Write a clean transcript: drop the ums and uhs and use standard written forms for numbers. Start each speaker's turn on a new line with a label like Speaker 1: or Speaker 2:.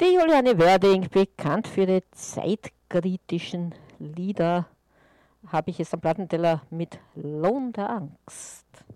Speaker 1: Die Juliane Werding, bekannt für die zeitkritischen Lieder, habe ich jetzt am Plattenteller mit Lohn der Angst.